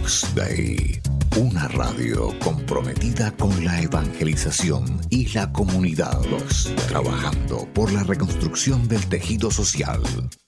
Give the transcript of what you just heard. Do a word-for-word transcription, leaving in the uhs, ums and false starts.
Opus Dei, una radio comprometida con la evangelización y la comunidad, trabajando por la reconstrucción del tejido social